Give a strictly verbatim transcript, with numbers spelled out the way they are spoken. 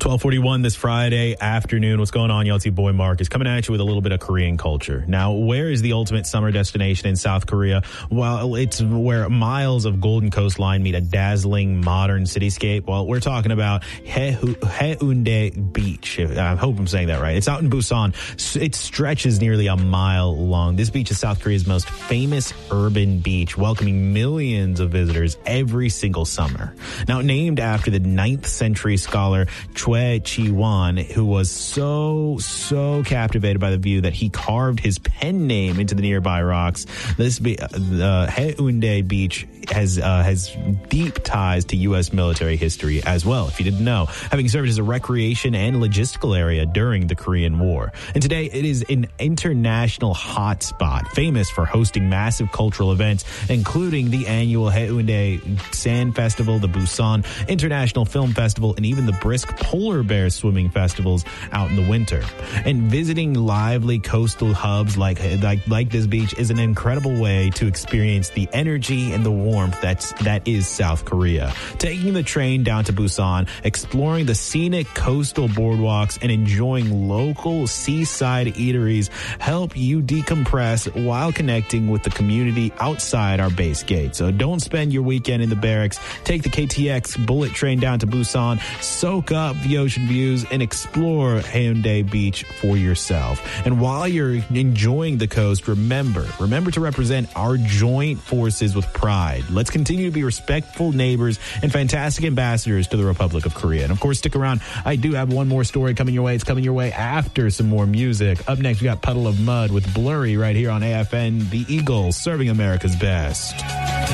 twelve forty-one this Friday afternoon. What's going on, y'all? It's your boy Marcus coming at you with a little bit of Korean culture. Now, where is the ultimate summer destination in South Korea? Well, it's where miles of golden coastline meet a dazzling modern cityscape. Well, we're talking about Haehu- Haeundae Beach. I hope I'm saying that right. It's out in Busan. It stretches nearly a mile long. This beach is South Korea's most famous urban beach, welcoming millions of visitors every single summer. Now, named after the ninth century scholar Choi Chi-won, who was so, so captivated by the view that he carved his pen name into the nearby rocks. This be, uh, Haeundae Beach has uh, has deep ties to U S military history as well, if you didn't know, having served as a recreation and logistical area during the Korean War. And today it is an international hotspot, famous for hosting massive cultural events, including the annual Haeundae Sand Festival, the Busan International Film Festival, and even the brisk polar bear swimming festivals out in the winter. And visiting lively coastal hubs like, like, like this beach is an incredible way to experience the energy and the warmth that's, that is South Korea. Taking the train down to Busan, exploring the scenic coastal boardwalks, and enjoying local seaside eateries help you decompress while connecting with the community outside our base gate. So don't spend your weekend in the barracks. Take the K T X bullet train down to Busan, soak up the ocean views, and explore Haeundae Beach for yourself. And while you're enjoying the coast, remember, remember to represent our joint forces with pride. Let's continue to be respectful neighbors and fantastic ambassadors to the Republic of Korea. And of course, stick around. I do have one more story coming your way. It's coming your way after some more music. Up next, we got Puddle of Mud with Blurry right here on A F N, the Eagles, serving America's best.